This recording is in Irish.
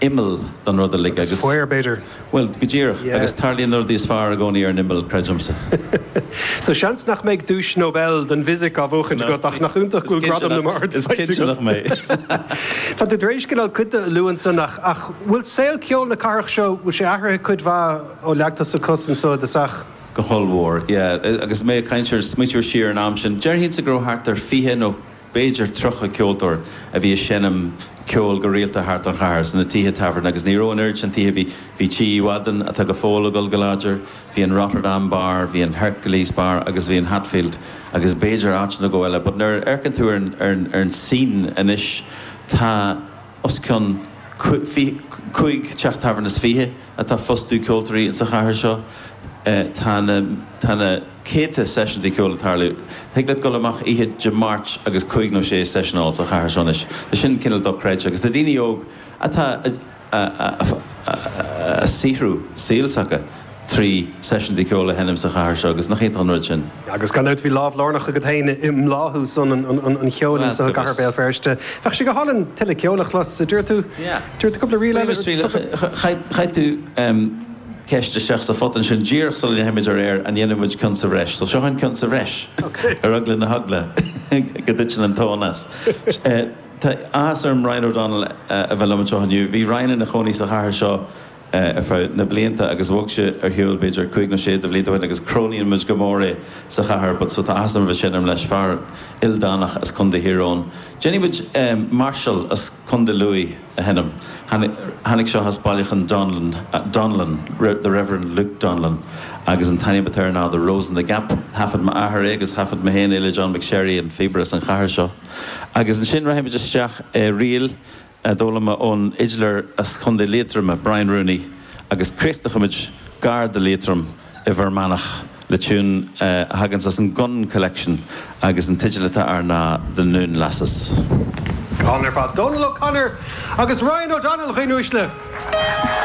immel don rud a lig agus Square better. Well gajir agus tarlíon nur these far goni nimmel crejumsa. So chance nach meg douche Nobel den physic of ochen got nach unter cool gradam no mar. Is kitchen nach me. Tá de dreis gel kutte Lewinson nach ach will sail kill na car show which ahar could va o lacta sa kosten so de sach. Go whole war. Yeah, agus me kaintir smitúr sheer an amsin. Jerry hins a grow hart ar fihe no Beiger trocha ceoltóir a bhí sinnim ceol go rialta hart an chars na títhe tavern agus ní roin urge an títhe bhí tí wadan a go fóla go láidir bhí an Rotterdam bar, bhí an Hercules bar agus bhí an Hatfield agus Beiger áit na go eile, but nar ercan tú ar an sin inis tá os chun chuig teach tavern is fihe a tá fostú ceoltóirí in sa char seo tána céta session di ceola tarlú. Thig let go amach iad de March agus 5 session also a char sonis. The sin cinnal do creid agus the dini og atá a sihru sílsacha 3 session di ceola hennim sa char seo agus nach héit an rud sin. Agus gan out vi láh lánach agad héine im láhús an cheolin sa garbéil ferste. Fach si go hallan tile ceolach las dúirtú? Dúirtú couple of real Chait Ceiste seach sa fotan sin díoch sa heimiid ar an dhéanamid cun sa bhreis. So seochain cun sa bhreis ar agla na hagla go duit sin an tónas. Tá as arm Ryan O'Donnell a bheith lemuid seochainniu. Bhí Ryan na choní sa char seo na blianta agus bhog se ar hiúil beidir 5 de bblianta agus cróníon muid go móra sa char, but so tá as an bheith sinarm leis fear ildánach as chun de hirón. Jenny muid Marshall as chun de Louis a hennim. Hannig seo has bailachan Donlan, the Reverend Luke Donlan, agus an tiny bater now the Rose in the Gap, hafad ma ahar agus hafad ma hen ile John McSherry and Fibras and char seo. Agus an sin rahim just seach riel dólama ón Idler as chun de léitrum Brian Rooney agus creachtachimid gar de léitrum I Vermanach le tún hagans as an gun collection agus an tigelata ar na the noon lasses. Connor fa Donald O'Connor agus Ryan O'Donnell chuinúisle.